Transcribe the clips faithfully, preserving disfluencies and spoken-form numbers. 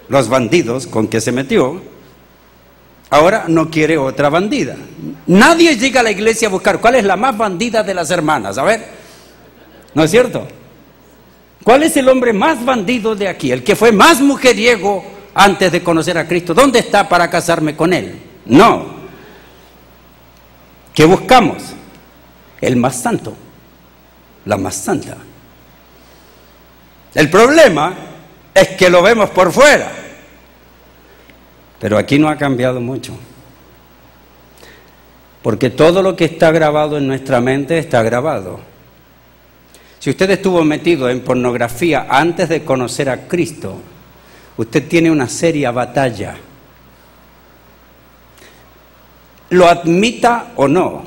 los bandidos con que se metió, ahora no quiere otra bandida. Nadie llega a la iglesia a buscar cuál es la más bandida de las hermanas. A ver, ¿no es cierto? ¿Cuál es el hombre más bandido de aquí? El que fue más mujeriego antes de conocer a Cristo. ¿Dónde está para casarme con él? No. ¿Qué buscamos? El más santo, la más santa. El problema es que lo vemos por fuera, pero aquí no ha cambiado mucho, porque todo lo que está grabado en nuestra mente está grabado. Si usted estuvo metido en pornografía antes de conocer a Cristo, usted tiene una seria batalla. Lo admita o no.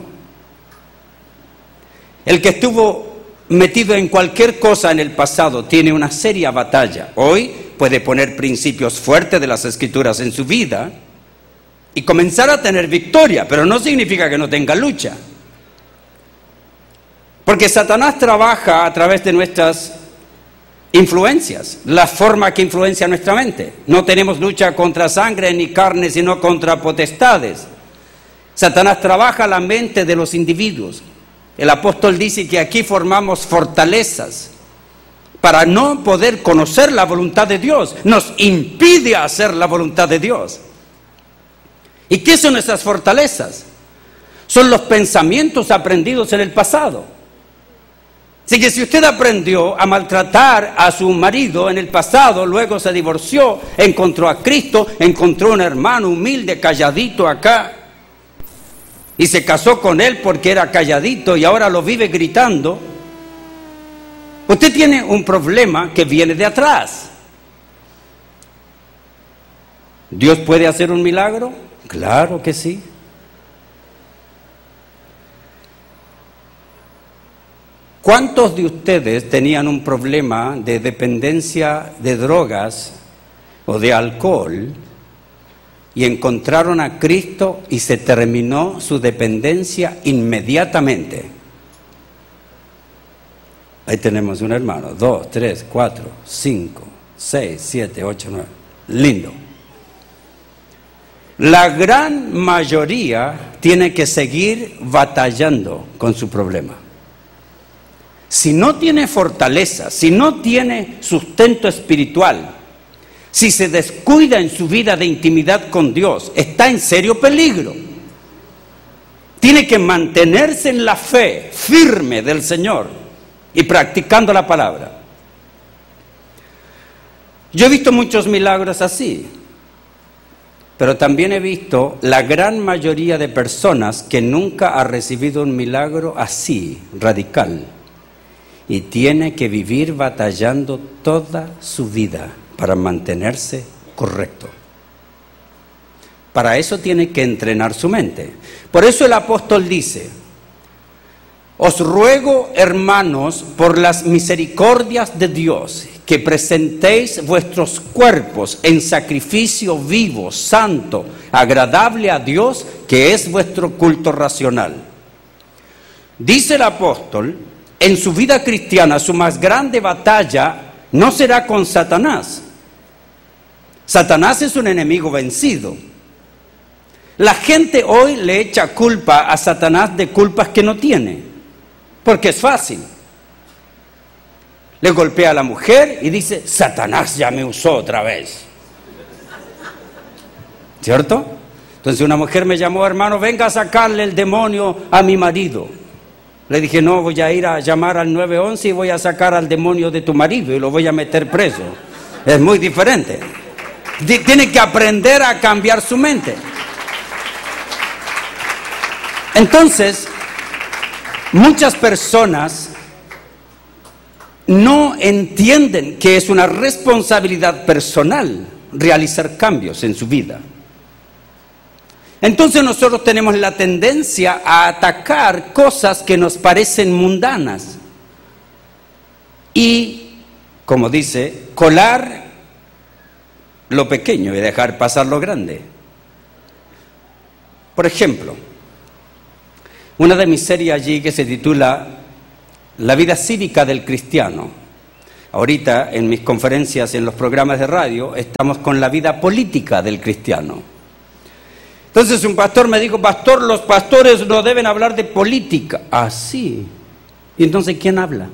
El que estuvo metido en cualquier cosa en el pasado tiene una seria batalla. Hoy puede poner principios fuertes de las Escrituras en su vida y comenzar a tener victoria, pero no significa que no tenga lucha. Porque Satanás trabaja a través de nuestras influencias, la forma que influencia nuestra mente. No tenemos lucha contra sangre ni carne, sino contra potestades. Satanás trabaja la mente de los individuos. El apóstol dice que aquí formamos fortalezas para no poder conocer la voluntad de Dios. Nos impide hacer la voluntad de Dios. ¿Y qué son esas fortalezas? Son los pensamientos aprendidos en el pasado. Así que si usted aprendió a maltratar a su marido en el pasado, luego se divorció, encontró a Cristo, encontró un hermano humilde, calladito acá, y se casó con él porque era calladito y ahora lo vive gritando, usted tiene un problema que viene de atrás. ¿Dios puede hacer un milagro? Claro que sí. ¿Cuántos de ustedes tenían un problema de dependencia de drogas o de alcohol y encontraron a Cristo y se terminó su dependencia inmediatamente? Ahí tenemos un hermano, dos, tres, cuatro, cinco, seis, siete, ocho, nueve. Lindo. La gran mayoría tiene que seguir batallando con su problema. Si no tiene fortaleza, si no tiene sustento espiritual, si se descuida en su vida de intimidad con Dios, está en serio peligro. Tiene que mantenerse en la fe firme del Señor y practicando la palabra. Yo he visto muchos milagros así, pero también he visto la gran mayoría de personas que nunca ha recibido un milagro así, radical. Y tiene que vivir batallando toda su vida para mantenerse correcto. Para eso tiene que entrenar su mente. Por eso el apóstol dice: os ruego, hermanos, por las misericordias de Dios, que presentéis vuestros cuerpos en sacrificio vivo, santo, agradable a Dios, que es vuestro culto racional. Dice el apóstol, en su vida cristiana, su más grande batalla no será con Satanás. Satanás es un enemigo vencido. La gente hoy le echa culpa a Satanás de culpas que no tiene, porque es fácil. Le golpea a la mujer y dice: Satanás ya me usó otra vez. ¿Cierto? Entonces una mujer me llamó: hermano, venga a sacarle el demonio a mi marido. Le dije: no, voy a ir a llamar al nueve once y voy a sacar al demonio de tu marido y lo voy a meter preso. Es muy diferente. Tiene que aprender a cambiar su mente. Entonces, muchas personas no entienden que es una responsabilidad personal realizar cambios en su vida. Entonces nosotros tenemos la tendencia a atacar cosas que nos parecen mundanas y, como dice, colar lo pequeño y dejar pasar lo grande. Por ejemplo, una de mis series allí que se titula La vida cívica del cristiano, Ahorita en mis conferencias, en los programas de radio, estamos con la vida política del cristiano. Entonces un pastor me dijo, pastor, los pastores no deben hablar de política. Ah, sí. ¿Y entonces quién habla?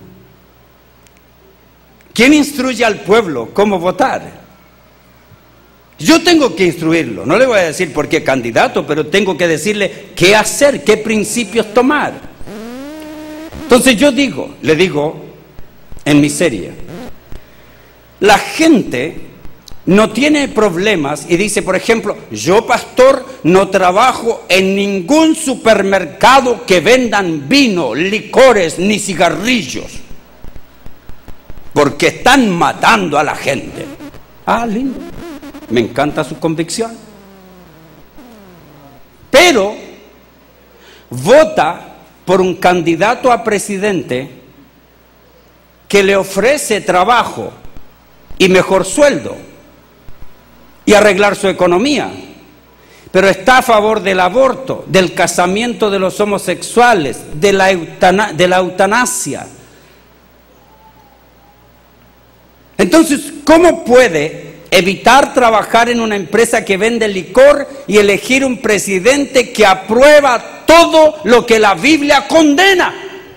¿Quién instruye al pueblo cómo votar? Yo tengo que instruirlo, no le voy a decir por qué candidato, pero tengo que decirle qué hacer, qué principios tomar. Entonces yo digo, le digo en mi serie, la gente no tiene problemas y dice, por ejemplo, yo pastor no trabajo en ningún supermercado que vendan vino, licores ni cigarrillos, porque están matando a la gente. Ah, lindo. Me encanta su convicción. Pero vota por un candidato a presidente que le ofrece trabajo y mejor sueldo y arreglar su economía, pero está a favor del aborto, del casamiento de los homosexuales, de la, eutana, de la eutanasia. Entonces, ¿cómo puede evitar trabajar en una empresa que vende licor y elegir un presidente que aprueba todo lo que la Biblia condena?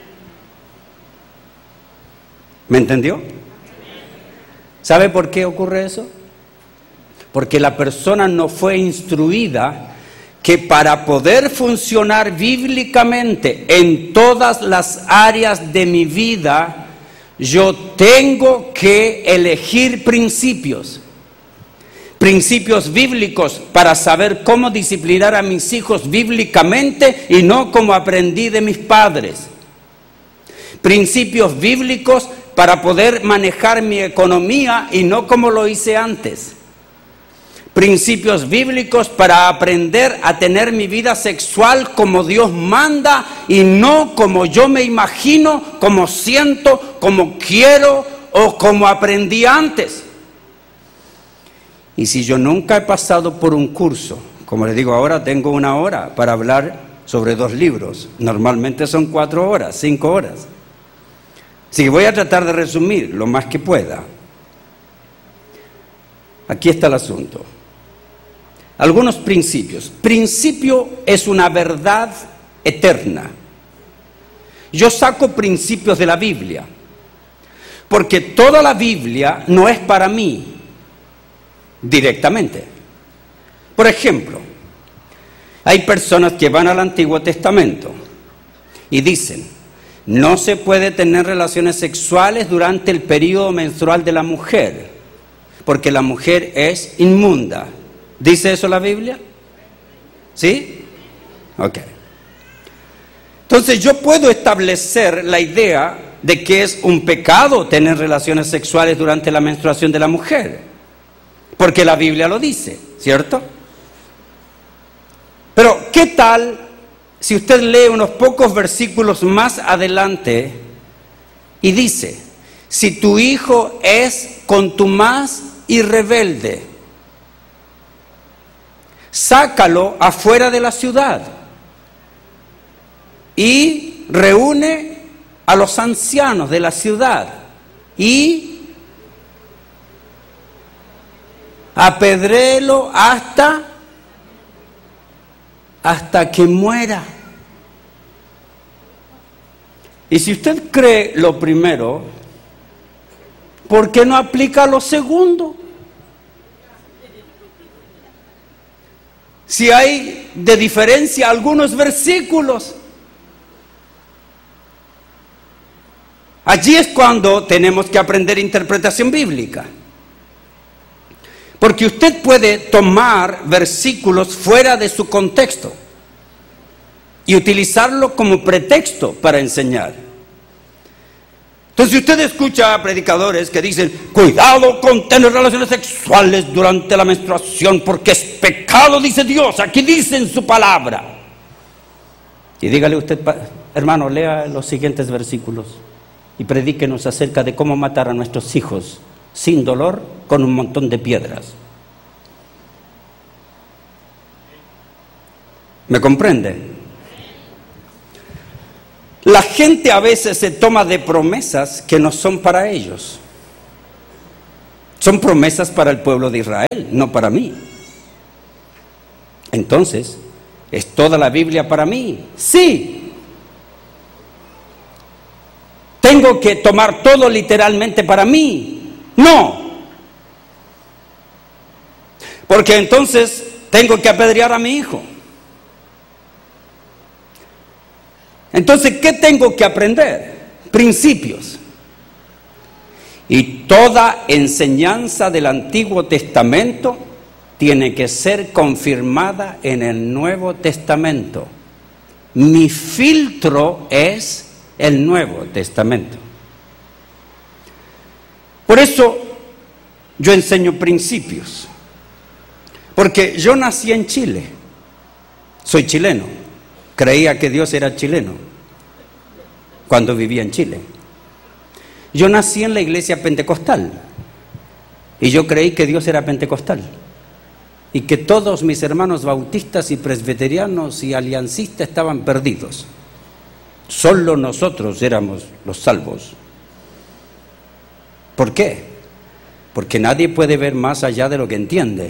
¿Me entendió? ¿Sabe por qué ocurre eso? Porque la persona no fue instruida que para poder funcionar bíblicamente en todas las áreas de mi vida, yo tengo que elegir principios. Principios bíblicos para saber cómo disciplinar a mis hijos bíblicamente y no como aprendí de mis padres. Principios bíblicos para poder manejar mi economía y no como lo hice antes. Principios bíblicos para aprender a tener mi vida sexual como Dios manda y no como yo me imagino, como siento, como quiero o como aprendí antes. Y si yo nunca he pasado por un curso, como les digo ahora, tengo una hora para hablar sobre dos libros. Normalmente son cuatro horas, cinco horas. Así que voy a tratar de resumir lo más que pueda. Aquí está el asunto. Algunos principios. Principio es una verdad eterna. Yo saco principios de la Biblia, porque toda la Biblia no es para mí directamente. Por ejemplo, hay personas que van al Antiguo Testamento y dicen, no se puede tener relaciones sexuales durante el periodo menstrual de la mujer, porque la mujer es inmunda. ¿Dice eso la Biblia? ¿Sí? Ok. Entonces yo puedo establecer la idea de que es un pecado tener relaciones sexuales durante la menstruación de la mujer, porque la Biblia lo dice, ¿cierto? Pero, ¿qué tal si usted lee unos pocos versículos más adelante y dice, si tu hijo es contumaz y rebelde, sácalo afuera de la ciudad y reúne a los ancianos de la ciudad y apedréelo hasta, hasta que muera. Y si usted cree lo primero, ¿por qué no aplica lo segundo? Si hay de diferencia algunos versículos, allí es cuando tenemos que aprender interpretación bíblica. Porque usted puede tomar versículos fuera de su contexto y utilizarlo como pretexto para enseñar. Entonces, si usted escucha a predicadores que dicen, cuidado con tener relaciones sexuales durante la menstruación, porque es pecado, dice Dios, aquí dice en su palabra. Y dígale usted, hermano, lea los siguientes versículos y predíquenos acerca de cómo matar a nuestros hijos sin dolor, con un montón de piedras. ¿Me comprende? La gente a veces se toma de promesas que no son para ellos. Son promesas para el pueblo de Israel, no para mí. Entonces, ¿es toda la Biblia para mí? Sí. ¿Tengo que tomar todo literalmente para mí? No. Porque entonces tengo que apedrear a mi hijo. Entonces, ¿qué tengo que aprender? Principios. Y toda enseñanza del Antiguo Testamento tiene que ser confirmada en el Nuevo Testamento. Mi filtro es el Nuevo Testamento. Por eso yo enseño principios. Porque yo nací en Chile. Soy chileno. Creía que Dios era chileno cuando vivía en Chile. Yo nací en la iglesia pentecostal y yo creí que Dios era pentecostal y que todos mis hermanos bautistas y presbiterianos y aliancistas estaban perdidos. Solo nosotros éramos los salvos. ¿Por qué? Porque nadie puede ver más allá de lo que entiende.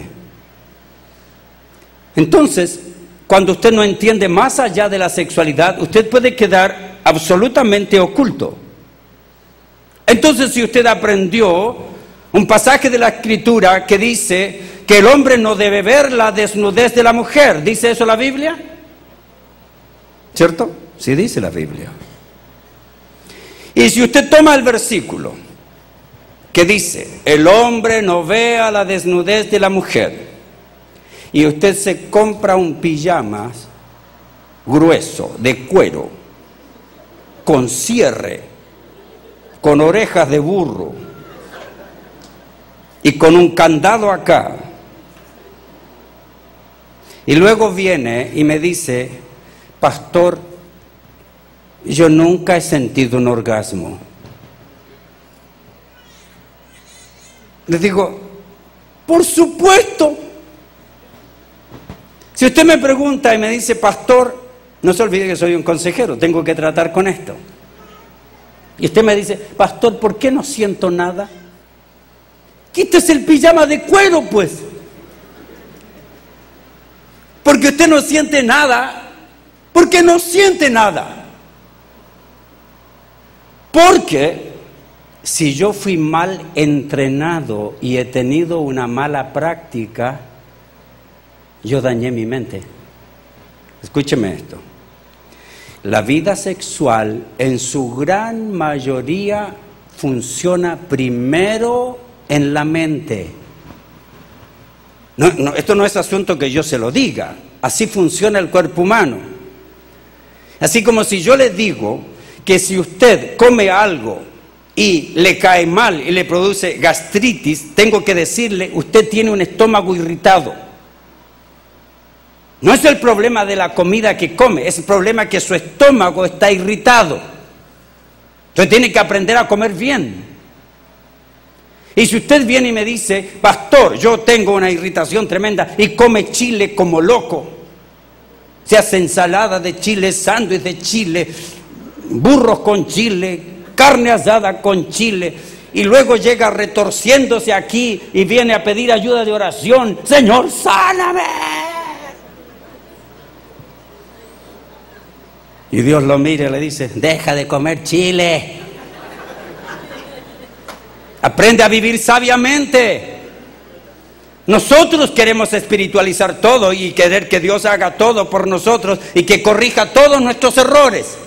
Entonces, cuando usted no entiende más allá de la sexualidad, usted puede quedar absolutamente oculto. Entonces, si usted aprendió un pasaje de la Escritura que dice que el hombre no debe ver la desnudez de la mujer, ¿dice eso la Biblia? ¿Cierto? Sí dice la Biblia. Y si usted toma el versículo que dice, el hombre no vea la desnudez de la mujer, y usted se compra un pijama grueso, de cuero, con cierre, con orejas de burro y con un candado acá, y luego viene y me dice, pastor, yo nunca he sentido un orgasmo. Les digo, por supuesto. Si usted me pregunta y me dice, pastor, no se olvide que soy un consejero, tengo que tratar con esto. Y usted me dice, pastor, ¿por qué no siento nada? Quítese el pijama de cuero, pues. Porque usted no siente nada, porque no siente nada. Porque si yo fui mal entrenado y he tenido una mala práctica, yo dañé mi mente. Escúcheme esto. La vida sexual en su gran mayoría funciona primero en la mente. No, no, esto no es asunto que yo se lo diga. Así funciona el cuerpo humano. Así como si yo le digo que si usted come algo y le cae mal y le produce gastritis, tengo que decirle, usted tiene un estómago irritado. No es el problema de la comida que come, es el problema que su estómago está irritado. Entonces tiene que aprender a comer bien. Y si usted viene y me dice, pastor, yo tengo una irritación tremenda y come chile como loco, se hace ensalada de chile, sándwich de chile, burros con chile, carne asada con chile, y luego llega retorciéndose aquí y viene a pedir ayuda de oración, Señor, sáname. Y Dios lo mira y le dice, deja de comer chile. Aprende a vivir sabiamente. Nosotros queremos espiritualizar todo y querer que Dios haga todo por nosotros y que corrija todos nuestros errores.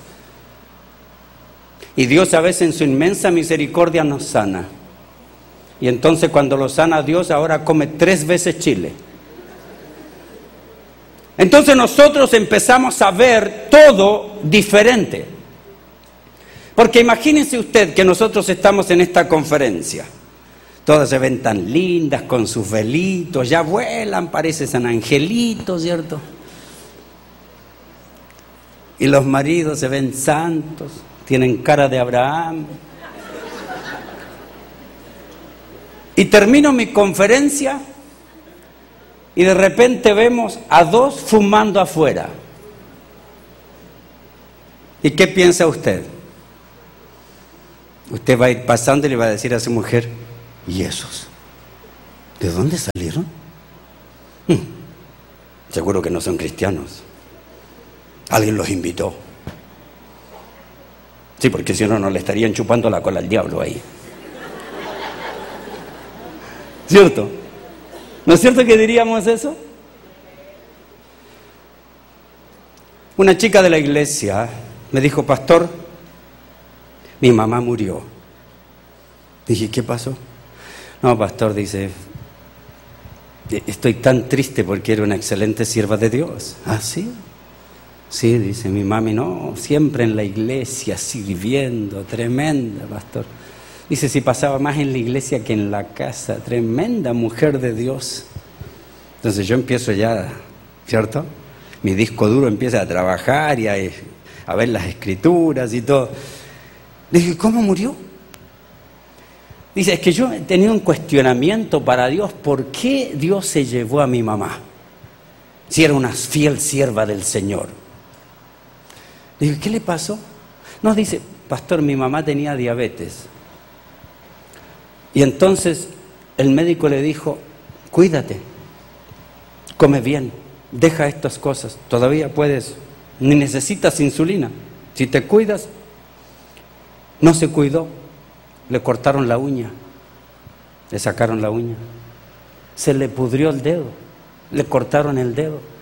Y Dios a veces en su inmensa misericordia nos sana. Y entonces cuando lo sana Dios, ahora come tres veces chile. Entonces nosotros empezamos a ver todo diferente. Porque imagínense usted que nosotros estamos en esta conferencia. Todas se ven tan lindas con sus velitos, ya vuelan, parecen San Angelito, ¿cierto? Y los maridos se ven santos, tienen cara de Abraham. Y termino mi conferencia y de repente vemos a dos fumando afuera. ¿Y qué piensa usted? Usted va a ir pasando y le va a decir a su mujer, ¿Y esos? ¿De dónde salieron? Hmm, seguro que no son cristianos. Alguien los invitó. Sí, porque si no, no le estarían chupando la cola al diablo ahí. ¿Cierto? ¿No es cierto que diríamos eso? Una chica de la iglesia me dijo: pastor, mi mamá murió. Dije: ¿qué pasó? No, pastor, dice, estoy tan triste porque era una excelente sierva de Dios. ¿Ah, sí? Sí, dice, mi mami, no, siempre en la iglesia, sirviendo, tremenda, pastor. Dice, si pasaba más en la iglesia que en la casa, tremenda mujer de Dios. Entonces yo empiezo ya, ¿cierto? Mi disco duro empieza a trabajar y a, a ver las escrituras y todo. Le dije, ¿cómo murió? Dice, es que yo tenía un cuestionamiento para Dios, ¿por qué Dios se llevó a mi mamá? Si era una fiel sierva del Señor. Le dije, ¿qué le pasó? No, dice, pastor, mi mamá tenía diabetes. Y entonces el médico le dijo, cuídate, come bien, deja estas cosas, todavía puedes, ni necesitas insulina. Si te cuidas, no se cuidó, le cortaron la uña, le sacaron la uña, se le pudrió el dedo, le cortaron el dedo.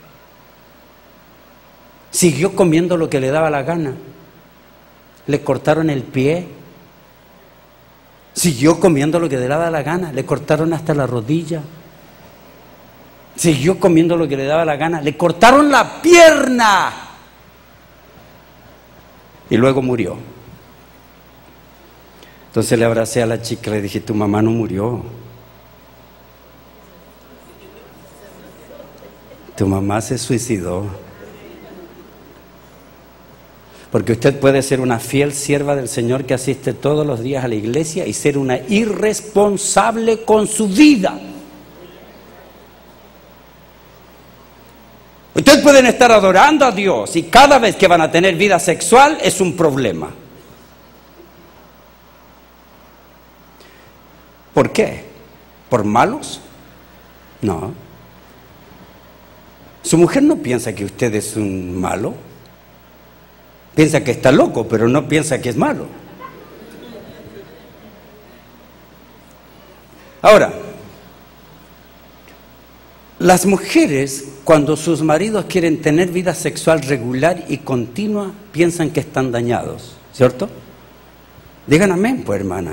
Siguió comiendo lo que le daba la gana, le cortaron el pie. Siguió comiendo lo que le daba la gana, le cortaron hasta la rodilla. Siguió comiendo lo que le daba la gana, le cortaron la pierna. Y luego murió. Entonces le abracé a la chica y le dije, tu mamá no murió. Tu mamá se suicidó. Porque usted puede ser una fiel sierva del Señor que asiste todos los días a la iglesia y ser una irresponsable con su vida. Ustedes pueden estar adorando a Dios y cada vez que van a tener vida sexual es un problema. ¿Por qué? ¿Por malos? No. Su mujer no piensa que usted es un malo. Piensa que está loco, pero no piensa que es malo. Ahora, las mujeres, cuando sus maridos quieren tener vida sexual regular y continua, piensan que están dañados, ¿cierto? Digan amén, pues, hermana.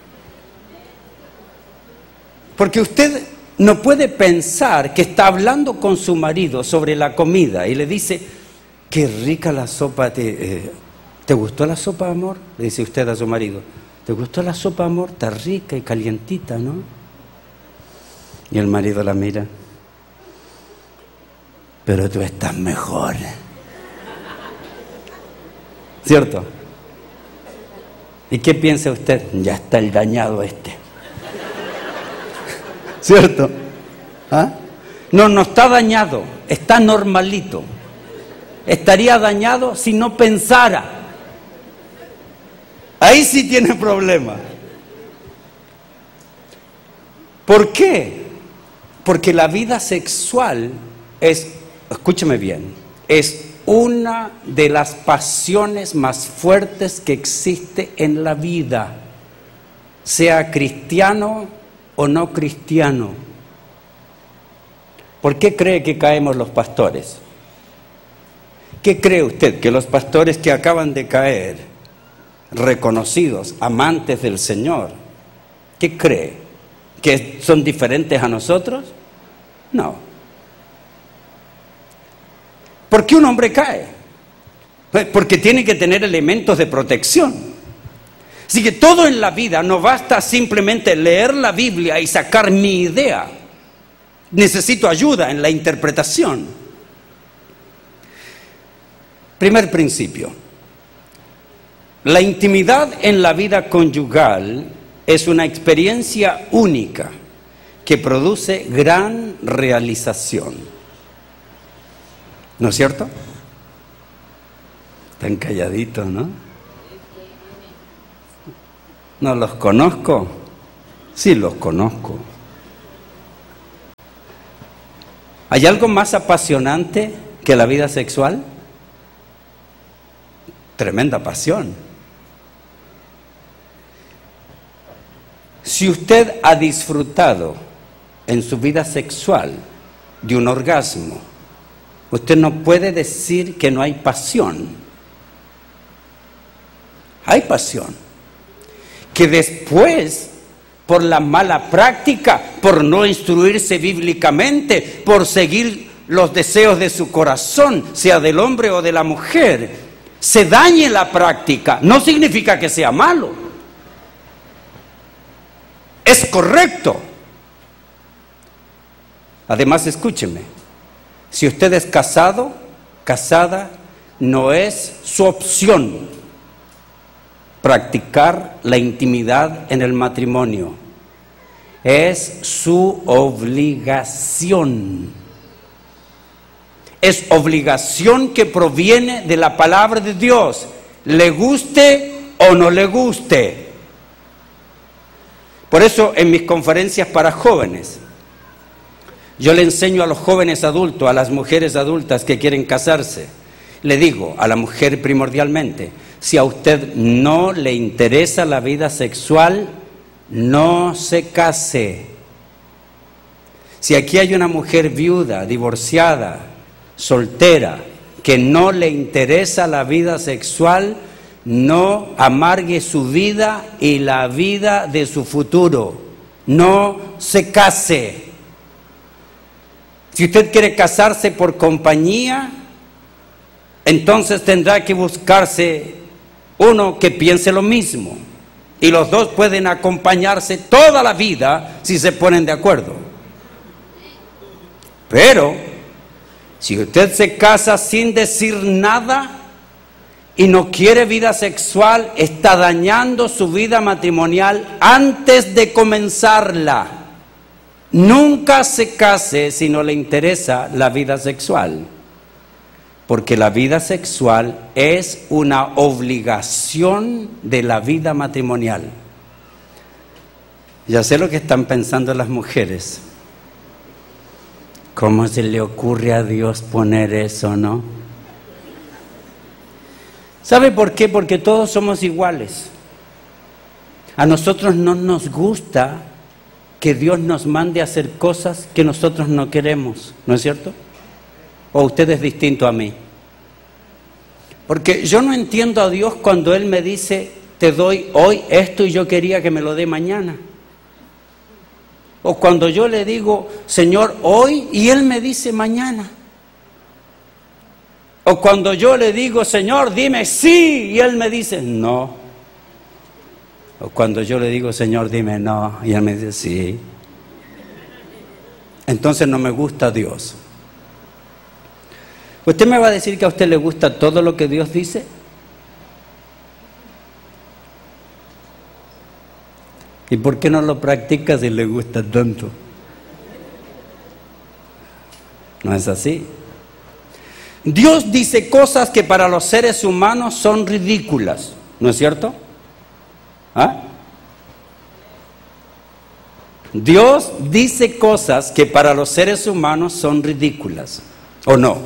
Porque usted no puede pensar que está hablando con su marido sobre la comida y le dice, qué rica la sopa, ¿te, eh, ¿te gustó la sopa, amor? Le dice usted a su marido, ¿te gustó la sopa, amor? Está rica y calientita, ¿no? Y el marido la mira, pero tú estás mejor. ¿Cierto? ¿Y qué piensa usted? Ya está el dañado este. ¿Cierto? ¿Ah? No, no está dañado, está normalito. Estaría dañado si no pensara. Ahí sí tiene problema. ¿Por qué? Porque la vida sexual es, escúcheme bien, es una de las pasiones más fuertes que existe en la vida, sea cristiano o no cristiano. ¿Por qué cree que caemos los pastores? ¿Qué cree usted? ¿Que los pastores que acaban de caer, reconocidos, amantes del Señor, qué cree? ¿Que son diferentes a nosotros? No. ¿Por qué un hombre cae? Porque tiene que tener elementos de protección. Así que todo en la vida no basta simplemente leer la Biblia y sacar mi idea. Necesito ayuda en la interpretación. Primer principio. La intimidad en la vida conyugal es una experiencia única que produce gran realización. ¿No es cierto? Están calladitos, ¿no? No los conozco. Sí, los conozco. ¿Hay algo más apasionante que la vida sexual? Tremenda pasión. Si usted ha disfrutado en su vida sexual de un orgasmo, usted no puede decir que no hay pasión. Hay pasión. Que después, por la mala práctica, por no instruirse bíblicamente, por seguir los deseos de su corazón, sea del hombre o de la mujer, se dañe la práctica, no significa que sea malo. Es correcto. Además, escúcheme, si usted es casado, casada, no es su opción practicar la intimidad en el matrimonio. Es su obligación. Es obligación que proviene de la palabra de Dios, le guste o no le guste. Por eso en mis conferencias para jóvenes, yo le enseño a los jóvenes adultos, a las mujeres adultas que quieren casarse, le digo a la mujer primordialmente, si a usted no le interesa la vida sexual, no se case. Si aquí hay una mujer viuda, divorciada, soltera, que no le interesa la vida sexual, no amargue su vida y la vida de su futuro. No se case. Si usted quiere casarse por compañía, entonces tendrá que buscarse uno que piense lo mismo. Y los dos pueden acompañarse toda la vida si se ponen de acuerdo. Pero si usted se casa sin decir nada y no quiere vida sexual, está dañando su vida matrimonial antes de comenzarla. Nunca se case si no le interesa la vida sexual, porque la vida sexual es una obligación de la vida matrimonial. Ya sé lo que están pensando las mujeres. ¿Cómo se le ocurre a Dios poner eso, no? ¿Sabe por qué? Porque todos somos iguales. A nosotros no nos gusta que Dios nos mande a hacer cosas que nosotros no queremos, ¿no es cierto? ¿O usted es distinto a mí? Porque yo no entiendo a Dios cuando Él me dice, te doy hoy esto y yo quería que me lo dé mañana. O cuando yo le digo, Señor, hoy, y Él me dice mañana. O cuando yo le digo, Señor, dime sí, y Él me dice no. O cuando yo le digo, Señor, dime no, y Él me dice sí. Entonces no me gusta Dios. ¿Usted me va a decir que a usted le gusta todo lo que Dios dice? ¿Y por qué no lo practica si le gusta tanto? No es así. Dios dice cosas que para los seres humanos son ridículas, ¿no es cierto? ¿Ah? Dios dice cosas que para los seres humanos son ridículas, ¿o no?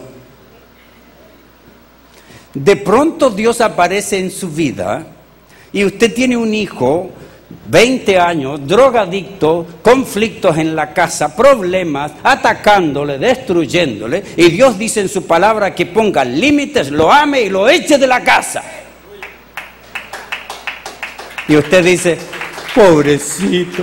De pronto Dios aparece en su vida y usted tiene un hijo, veinte años, drogadicto, conflictos en la casa, problemas, atacándole, destruyéndole, y Dios dice en su palabra que ponga límites, lo ame y lo eche de la casa. Y usted dice, pobrecito,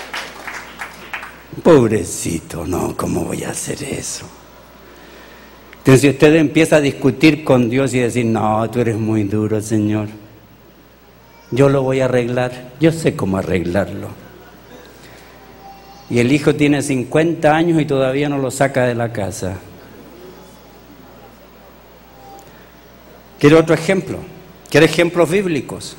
pobrecito, no, ¿cómo voy a hacer eso? Entonces usted empieza a discutir con Dios y decir, no, tú eres muy duro, Señor. Yo lo voy a arreglar, yo sé cómo arreglarlo. Y el hijo tiene cincuenta años y todavía no lo saca de la casa. ¿Quiere otro ejemplo? ¿Quiere ejemplos bíblicos?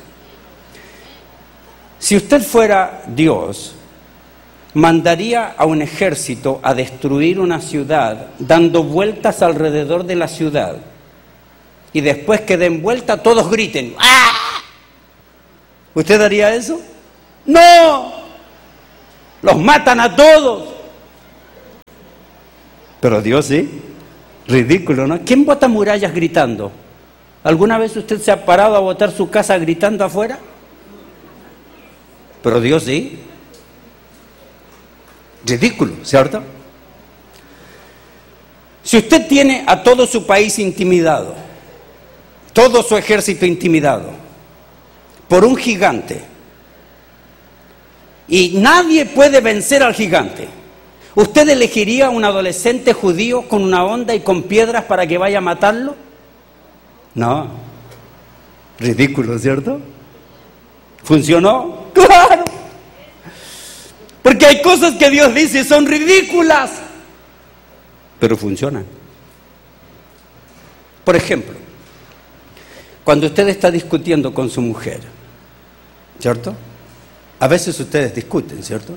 Si usted fuera Dios, mandaría a un ejército a destruir una ciudad, dando vueltas alrededor de la ciudad, y después que den vuelta todos griten, ¡ah! ¿Usted haría eso? ¡No! los matan a todos. Pero Dios sí, ridículo, ¿no? ¿Quién bota murallas gritando? ¿Alguna vez usted se ha parado a botar su casa gritando afuera? Pero Dios sí. Ridículo, ¿cierto? Si usted tiene a todo su país intimidado, todo su ejército intimidado por un gigante, y nadie puede vencer al gigante, ¿usted elegiría a un adolescente judío con una honda y con piedras para que vaya a matarlo? No. Ridículo, ¿cierto? ¿Funcionó? ¡Claro! Porque hay cosas que Dios dice son ridículas, pero funcionan. Por ejemplo, cuando usted está discutiendo con su mujer, ¿cierto? A veces ustedes discuten, ¿cierto?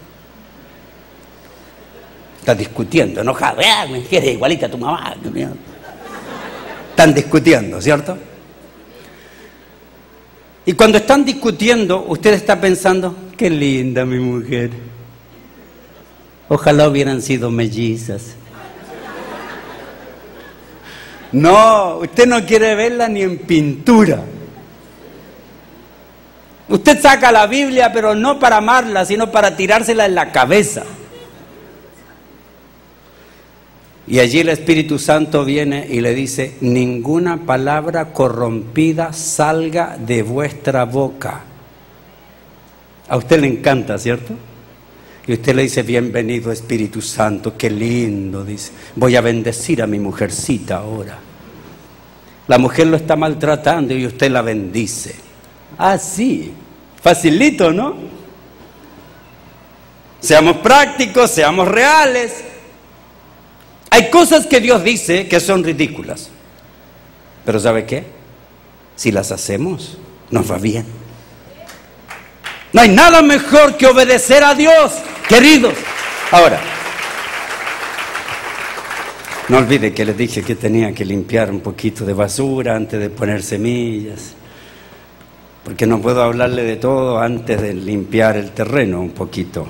Están discutiendo, enojado. ¡Ah, me quieres igualita a tu mamá! Están discutiendo, ¿cierto? Y cuando están discutiendo, usted está pensando, qué linda mi mujer. Ojalá hubieran sido mellizas. No, usted no quiere verla ni en pintura. Usted saca la Biblia, pero no para amarla, sino para tirársela en la cabeza. Y allí el Espíritu Santo viene y le dice, ninguna palabra corrompida salga de vuestra boca. A usted le encanta, ¿cierto? Y usted le dice, bienvenido Espíritu Santo, qué lindo, dice. Voy a bendecir a mi mujercita ahora. La mujer lo está maltratando y usted la bendice. Ah, sí, facilito, ¿no? Seamos prácticos, seamos reales. Hay cosas que Dios dice que son ridículas. Pero ¿sabe qué? Si las hacemos, nos va bien. No hay nada mejor que obedecer a Dios, queridos. Ahora, no olvide que les dije que tenía que limpiar un poquito de basura antes de poner semillas, porque no puedo hablarle de todo antes de limpiar el terreno un poquito.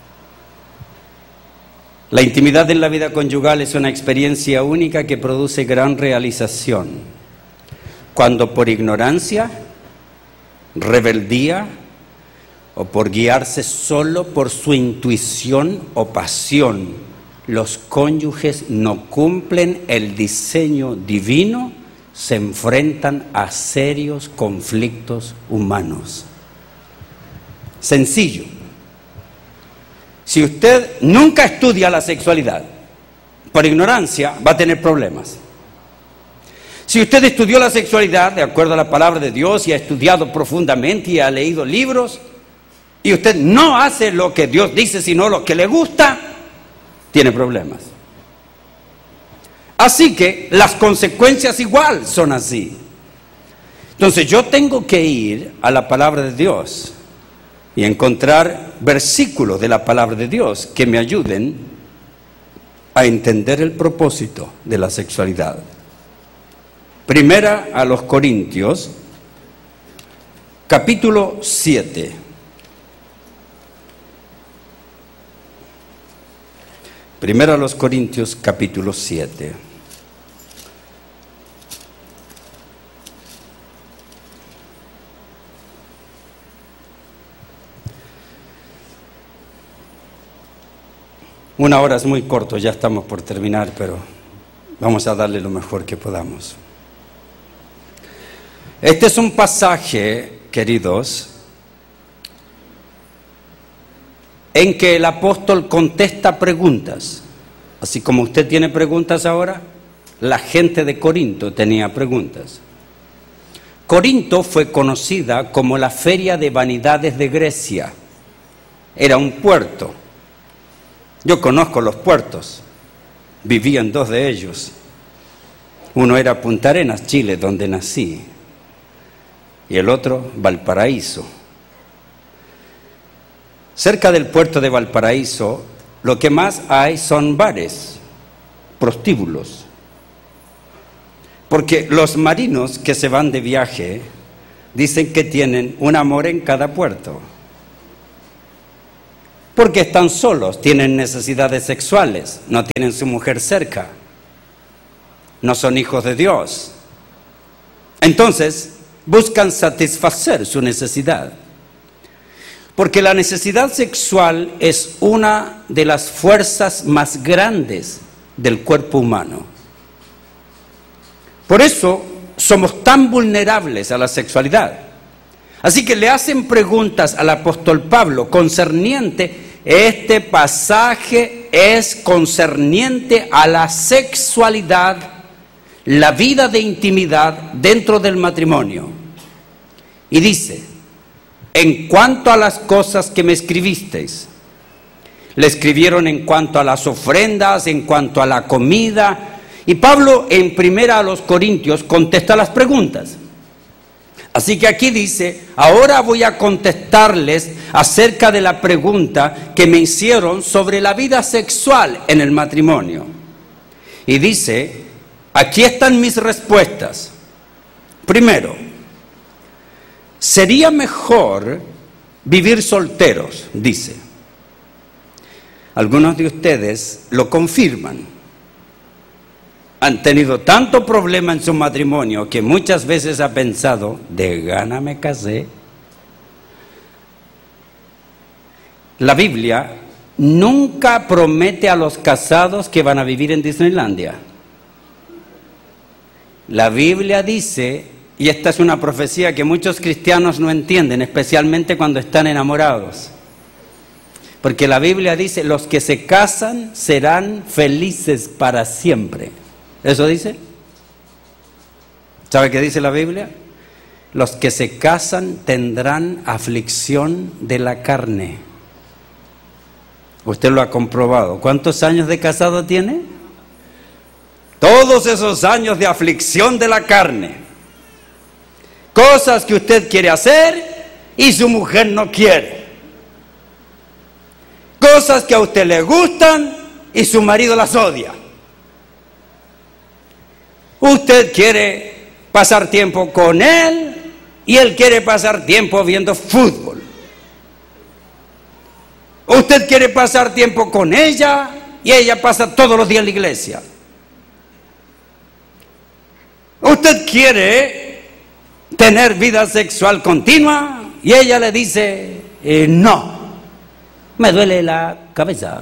La intimidad en la vida conyugal es una experiencia única que produce gran realización. Cuando por ignorancia, rebeldía, o por guiarse solo por su intuición o pasión, los cónyuges no cumplen el diseño divino, se enfrentan a serios conflictos humanos. Sencillo. Si usted nunca estudia la sexualidad, por ignorancia va a tener problemas. Si usted estudió la sexualidad de acuerdo a la palabra de Dios y ha estudiado profundamente y ha leído libros, y usted no hace lo que Dios dice, sino lo que le gusta, tiene problemas. Así que las consecuencias igual son así. Entonces yo tengo que ir a la palabra de Dios y encontrar versículos de la palabra de Dios que me ayuden a entender el propósito de la sexualidad. Primera a los Corintios, capítulo siete. Primero a los Corintios, capítulo siete. Una hora es muy corto, ya estamos por terminar, pero vamos a darle lo mejor que podamos. Este es un pasaje, queridos, en que el apóstol contesta preguntas. Así como usted tiene preguntas ahora, la gente de Corinto tenía preguntas. Corinto fue conocida como la feria de vanidades de Grecia. Era un puerto. Yo conozco los puertos, viví en dos de ellos. Uno era Punta Arenas, Chile, donde nací, y el otro Valparaíso. Cerca del puerto de Valparaíso, lo que más hay son bares, prostíbulos. Porque los marinos que se van de viaje dicen que tienen un amor en cada puerto. Porque están solos, tienen necesidades sexuales, no tienen su mujer cerca, no son hijos de Dios. Entonces, buscan satisfacer su necesidad. Porque la necesidad sexual es una de las fuerzas más grandes del cuerpo humano. Por eso somos tan vulnerables a la sexualidad. Así que le hacen preguntas al apóstol Pablo concerniente, este pasaje es concerniente a la sexualidad, la vida de intimidad dentro del matrimonio. Y dice, en cuanto a las cosas que me escribisteis, le escribieron en cuanto a las ofrendas, en cuanto a la comida. Y Pablo en primera a los Corintios contesta las preguntas. Así que aquí dice, ahora voy a contestarles acerca de la pregunta que me hicieron sobre la vida sexual en el matrimonio. Y dice, aquí están mis respuestas. Primero, sería mejor vivir solteros, dice. Algunos de ustedes lo confirman. Han tenido tanto problema en su matrimonio que muchas veces ha pensado, de gana me casé. La Biblia nunca promete a los casados que van a vivir en Disneylandia. La Biblia dice, y esta es una profecía que muchos cristianos no entienden, especialmente cuando están enamorados. Porque la Biblia dice, los que se casan serán felices para siempre. ¿Eso dice? ¿Sabe qué dice la Biblia? Los que se casan tendrán aflicción de la carne. Usted lo ha comprobado. ¿Cuántos años de casado tiene? Todos esos años de aflicción de la carne. Cosas que usted quiere hacer y su mujer no quiere. Cosas que a usted le gustan y su marido las odia. Usted quiere pasar tiempo con él y él quiere pasar tiempo viendo fútbol. Usted quiere pasar tiempo con ella y ella pasa todos los días en la iglesia. Usted quiere tener vida sexual continua y ella le dice, eh, no, me duele la cabeza.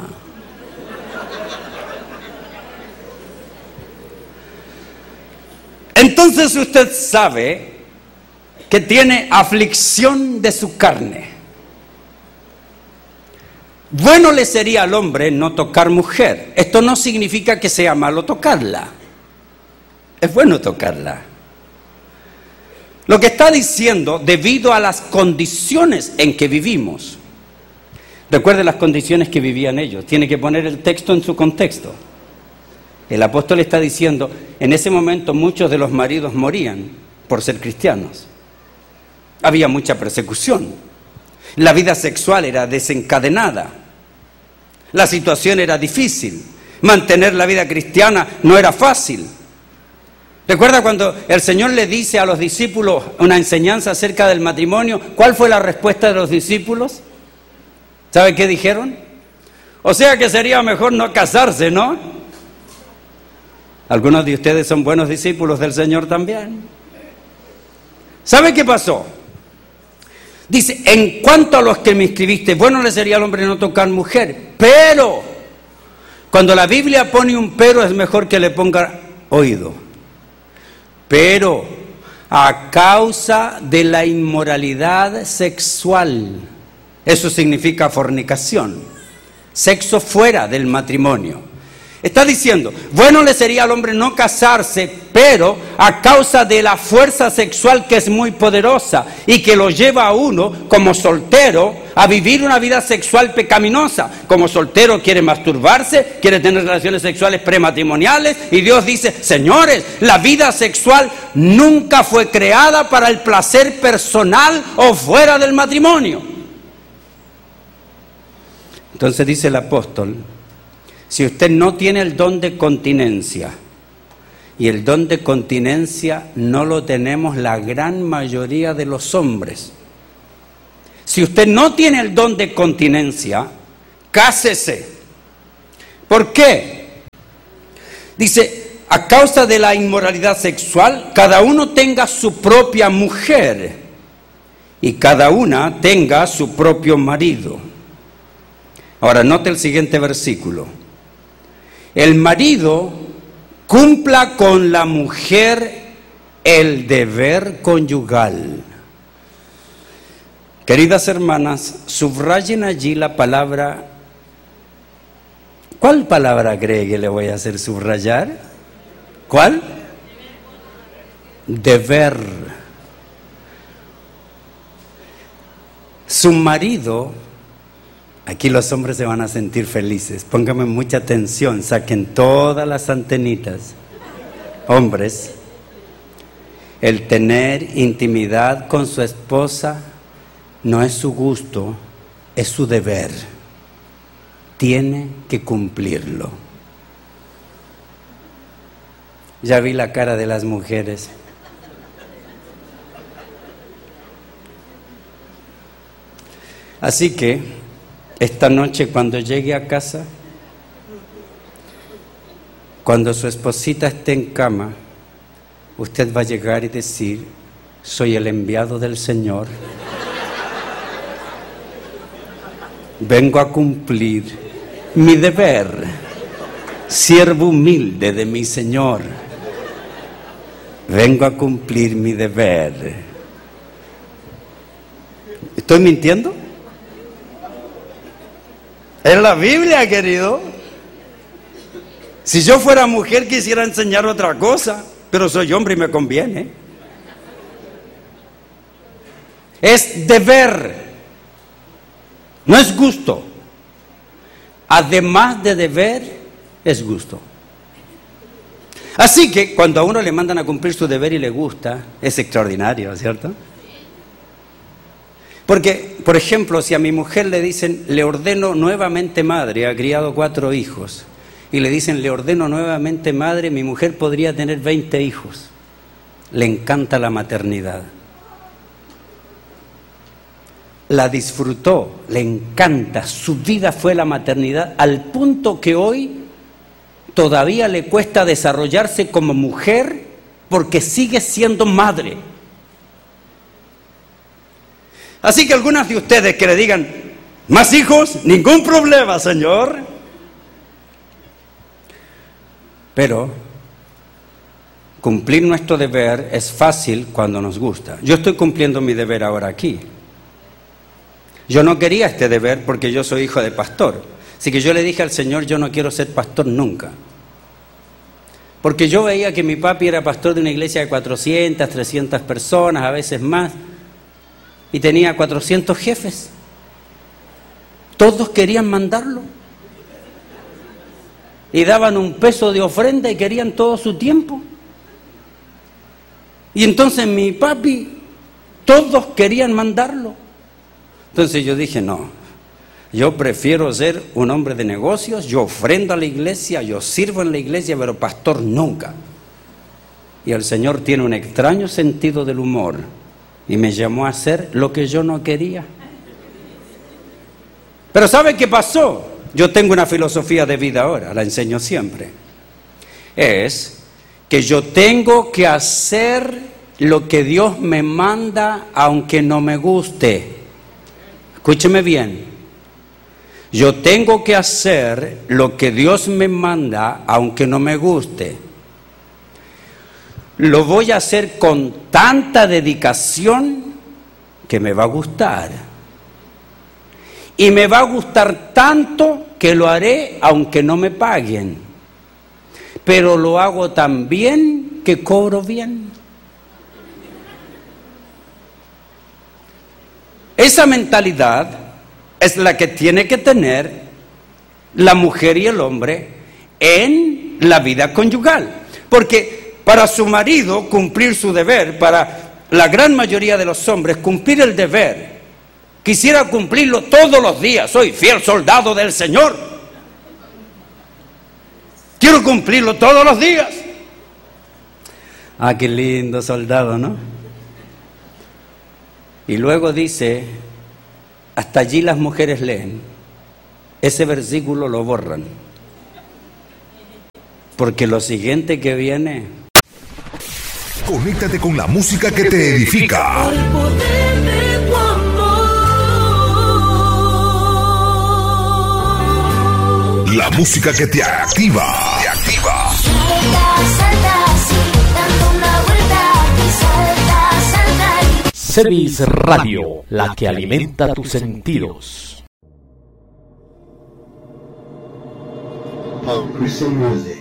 Entonces usted sabe que tiene aflicción de su carne. Bueno le sería al hombre no tocar mujer. Esto no significa que sea malo tocarla. Es bueno tocarla. Lo que está diciendo, debido a las condiciones en que vivimos. Recuerde las condiciones que vivían ellos. Tiene que poner el texto en su contexto. El apóstol está diciendo, en ese momento muchos de los maridos morían por ser cristianos. Había mucha persecución. La vida sexual era desencadenada. La situación era difícil. Mantener la vida cristiana no era fácil. ¿Recuerda cuando el Señor le dice a los discípulos una enseñanza acerca del matrimonio? ¿Cuál fue la respuesta de los discípulos? ¿Sabe qué dijeron? O sea que sería mejor no casarse, ¿no? Algunos de ustedes son buenos discípulos del Señor también. ¿Sabe qué pasó? Dice, en cuanto a los que me escribiste, bueno le sería al hombre no tocar mujer, pero, cuando la Biblia pone un pero es mejor que le ponga oído. Pero, a causa de la inmoralidad sexual, eso significa fornicación, sexo fuera del matrimonio. Está diciendo, bueno le sería al hombre no casarse, pero a causa de la fuerza sexual que es muy poderosa y que lo lleva a uno como soltero a vivir una vida sexual pecaminosa. Como soltero quiere masturbarse, quiere tener relaciones sexuales prematrimoniales y Dios dice, señores, la vida sexual nunca fue creada para el placer personal o fuera del matrimonio. Entonces dice el apóstol, si usted no tiene el don de continencia, y el don de continencia no lo tenemos la gran mayoría de los hombres. Si usted no tiene el don de continencia, cásese. ¿Por qué? Dice, a causa de la inmoralidad sexual, cada uno tenga su propia mujer y cada una tenga su propio marido. Ahora, note el siguiente versículo. El marido cumpla con la mujer el deber conyugal. Queridas hermanas, subrayen allí la palabra. ¿Cuál palabra cree que le voy a hacer subrayar? ¿Cuál? Deber. Su marido, aquí los hombres se van a sentir felices, pónganme mucha atención, saquen todas las antenitas. Hombres, el tener intimidad con su esposa no es su gusto, es su deber. Tiene que cumplirlo. Ya vi la cara de las mujeres. Así que, esta noche cuando llegue a casa, cuando su esposita esté en cama, usted va a llegar y decir, soy el enviado del Señor. Vengo a cumplir mi deber, siervo humilde de mi Señor. Vengo a cumplir mi deber. ¿Estoy mintiendo? Es la Biblia, querido. Si yo fuera mujer quisiera enseñar otra cosa, pero soy hombre y me conviene. Es deber. No es gusto. Además de deber, es gusto. Así que cuando a uno le mandan a cumplir su deber y le gusta, es extraordinario, ¿cierto? Porque, por ejemplo, si a mi mujer le dicen, le ordeno nuevamente madre, ha criado cuatro hijos, y le dicen, le ordeno nuevamente madre, mi mujer podría tener veinte hijos. Le encanta la maternidad. La disfrutó, le encanta, su vida fue la maternidad, al punto que hoy todavía le cuesta desarrollarse como mujer porque sigue siendo madre. Así que algunas de ustedes que le digan, ¿más hijos? Ningún problema, Señor. Pero cumplir nuestro deber es fácil cuando nos gusta. Yo estoy cumpliendo mi deber ahora aquí. Yo no quería este deber porque yo soy hijo de pastor. Así que yo le dije al Señor, yo no quiero ser pastor nunca. Porque yo veía que mi papi era pastor de una iglesia de cuatrocientas, trescientas personas, a veces más. Y tenía cuatrocientos jefes. Todos querían mandarlo. Y daban un peso de ofrenda y querían todo su tiempo. Y entonces mi papi, todos querían mandarlo. Entonces yo dije, no, yo prefiero ser un hombre de negocios, yo ofrendo a la iglesia, yo sirvo en la iglesia, pero pastor nunca. Y el Señor tiene un extraño sentido del humor y me llamó a hacer lo que yo no quería. Pero ¿sabe qué pasó? Yo tengo una filosofía de vida ahora, la enseño siempre. Es que yo tengo que hacer lo que Dios me manda aunque no me guste. Escúcheme bien, yo tengo que hacer lo que Dios me manda aunque no me guste. Lo voy a hacer con tanta dedicación que me va a gustar. Y me va a gustar tanto que lo haré aunque no me paguen. Pero lo hago tan bien que cobro bien. Esa mentalidad es la que tiene que tener la mujer y el hombre en la vida conyugal. Porque para su marido cumplir su deber, para la gran mayoría de los hombres cumplir el deber, quisiera cumplirlo todos los días. Soy fiel soldado del Señor. Quiero cumplirlo todos los días. Ah, qué lindo soldado, ¿no? Y luego dice, hasta allí las mujeres leen, ese versículo lo borran. Porque lo siguiente que viene... Conéctate con la música que te edifica. El poder de tu amor. La música que te activa. Te activa. Salta, salta, sí, dando una vuelta y salta, salta y... Cevis Radio, la que alimenta tus sentidos. Christian music.